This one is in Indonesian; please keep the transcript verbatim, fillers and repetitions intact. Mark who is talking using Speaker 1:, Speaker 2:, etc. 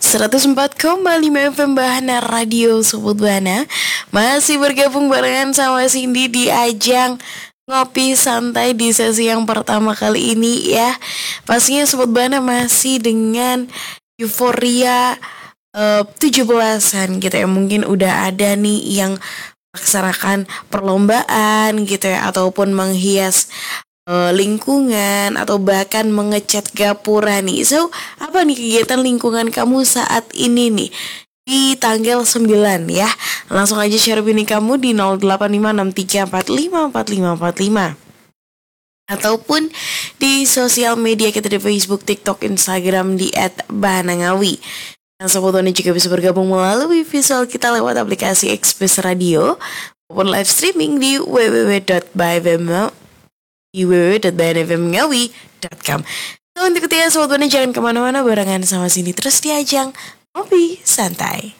Speaker 1: seratus empat koma lima F M Bahana Radio Sobat Bahana. Masih bergabung barengan sama Cindy di ajang ngopi santai di sesi yang pertama kali ini ya. Pastinya Sobat Bahana masih dengan euforia uh, tujuh belasan gitu ya. Mungkin udah ada nih yang melaksanakan perlombaan gitu ya, ataupun menghias lingkungan atau bahkan mengecat gapura nih. So, apa nih kegiatan lingkungan kamu saat ini nih di tanggal sembilan ya? Langsung aja share opini kamu di nol delapan lima enam tiga empat lima empat lima empat lima ataupun di sosial media kita di Facebook, TikTok, Instagram di et bahanangawi. Dan Sobat Bahana juga bisa bergabung melalui visual kita lewat aplikasi Express Radio maupun live streaming di w w w dot bahana di w w w dot bahana f m ngawi dot com. So, untuk ketiga Sobat Bahana jangan kemana-mana, barengan sama sini terus di ajang ngopi santai.